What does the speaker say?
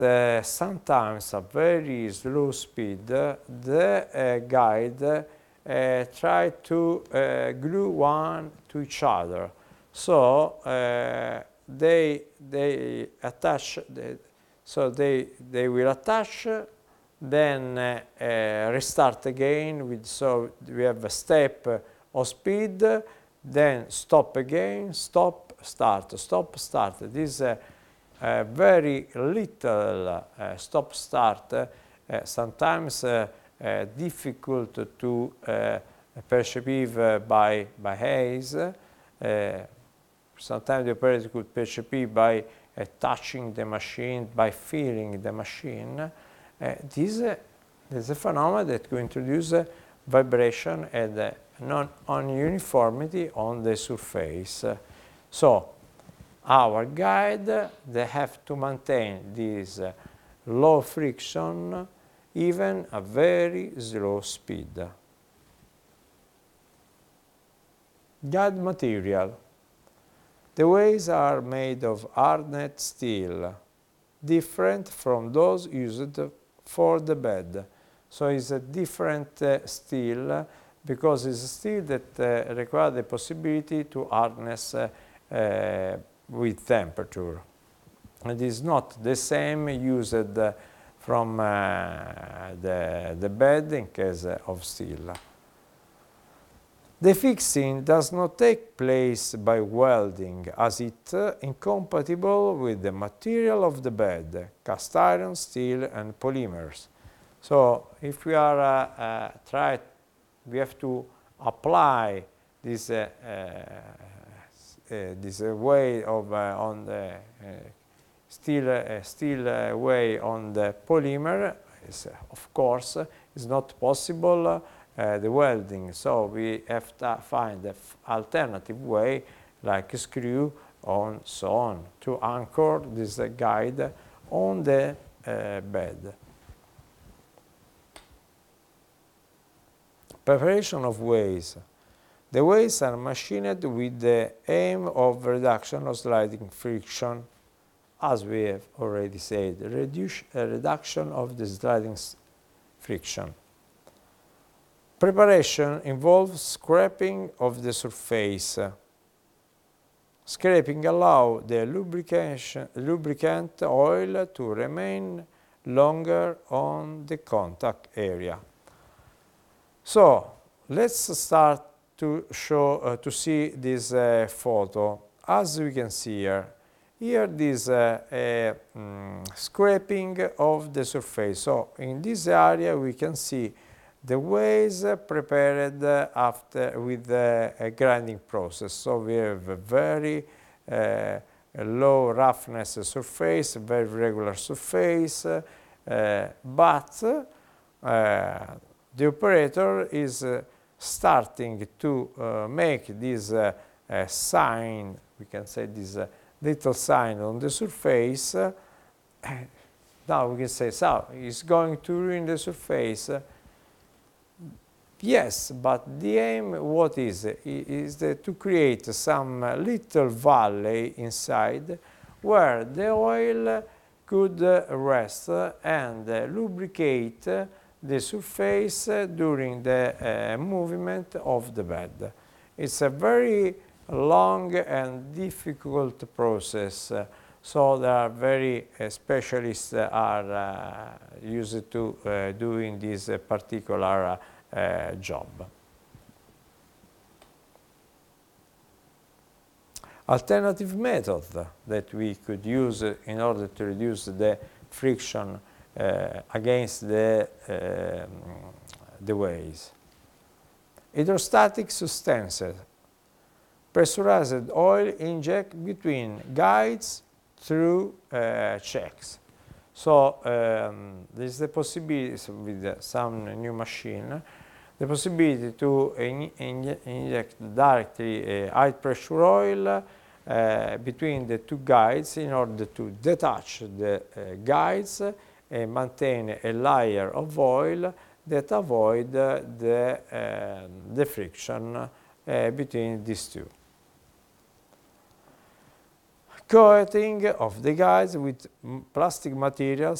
sometimes at very slow speed, the guide try to glue one to each other. So they attach. They will attach, then restart again with, so we have a step of speed, then stop again, stop, start, stop, start. This is a very little stop start, sometimes difficult to perceive by eyes. Sometimes the operator could perceive by touching the machine, by feeling the machine. This is a phenomenon that could introduce vibration and non-uniformity on the surface. So our guide, they have to maintain this low friction even at very slow speed. Guide material. The ways are made of hardened steel, different from those used for the bed. So it's a different steel because it's a steel that requires the possibility to hardness with temperature. It is not the same used from the bed in case of steel. The fixing does not take place by welding, as it is incompatible with the material of the bed, cast iron, steel, and polymers. So if we are we have to apply this way of on the steel way on the polymer. Of course, it's not possible. The welding, so we have to find an alternative way, like a screw on so on, to anchor this guide on the bed. Preparation of ways. The ways are machined with the aim of reduction of sliding friction, as we have already said, reduction of the sliding friction. Preparation involves scraping of the surface. Scraping allows the lubricant oil to remain longer on the contact area. So let's start to show to see this photo. As we can see here, this scraping of the surface. So in this area we can see the ways prepared after with a grinding process. So we have a very low roughness surface, very regular surface, but the operator is starting to make this sign, we can say this little sign on the surface. Now we can say, so it's going to ruin the surface. Yes, but the aim, what is? Is to create some little valley inside where the oil could rest and lubricate the surface during the movement of the bed. It's a very long and difficult process, so there are very specialists are used to doing this particular job. Alternative method that we could use in order to reduce the friction against the ways. Hydrostatic sustenance. Pressurized oil inject between guides through checks. So there's the possibility with some new machine, the possibility to inject directly high pressure oil between the two guides in order to detach the guides and maintain a layer of oil that avoid the friction between these two. coating of the guides with plastic materials